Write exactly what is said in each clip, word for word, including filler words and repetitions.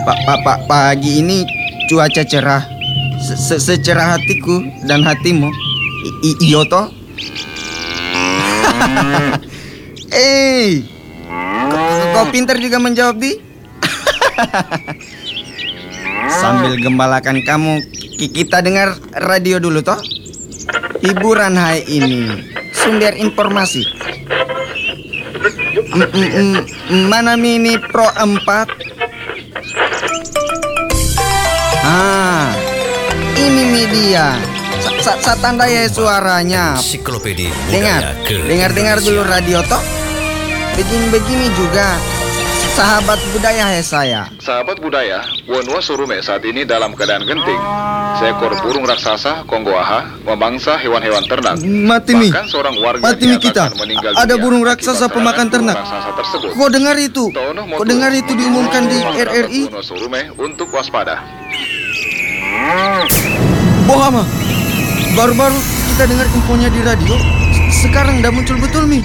Pak pa, pa, pagi ini cuaca cerah, Se -se secerah hatiku dan hatimu. I iyo toh? Eh, kau, kau pintar juga menjawab, Di. Sambil gembalakan kamu, kita dengar radio dulu toh. Hiburan hai ini, sumber informasi. M -m -m Mana Mini Pro empat? Ah, ini media. Sa -sa Tandai suaranya. Ensiklopedia Dengar, dengar-dengar dulu radio toh. Begini-begini juga. Sahabat budaya he saya. Sahabat budaya, Wonua Surume saat ini dalam keadaan genting. Seekor burung raksasa Konggoaha memangsa hewan-hewan ternak. Mati mi. Bahkan seorang warga Mati mi kita. Ada burung raksasa pemakan ternak. Kau dengar itu? Kau dengar itu diumumkan di R R I? Wonua Surume untuk waspada. Bohama. Baru-baru kita dengar infonya di radio. Sekarang udah muncul betul mi.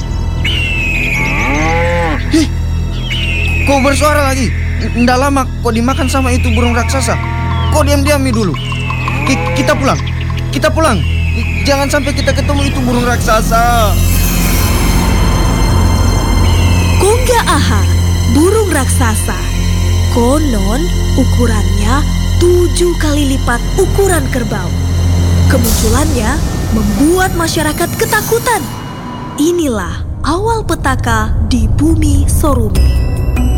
Hih. Kau bersuara lagi. Nggak lama kau dimakan sama itu burung raksasa. Kau diam-diam dulu. K kita pulang. Kita pulang. Jangan sampai kita ketemu itu burung raksasa. Konggoaha, burung raksasa. Konon ukurannya tujuh kali lipat ukuran kerbau. Kemunculannya membuat masyarakat ketakutan. Inilah awal petaka di bumi Sorumi.